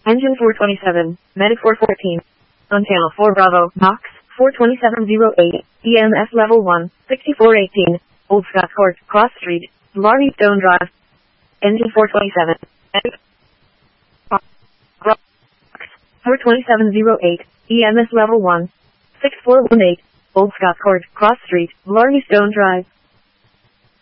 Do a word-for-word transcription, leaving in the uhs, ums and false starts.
Engine four twenty-seven, Medic four fourteen. Untail four Bravo, Box four twenty-seven oh eight, E M S Level one, sixty-four eighteen, Old Scott Court, Cross Street, Blarney Stone Drive. Engine four twenty-seven, Medic Box four twenty-seven oh eight, E M S Level one, six four one eight, Old Scott Court, Cross Street, Blarney Stone Drive.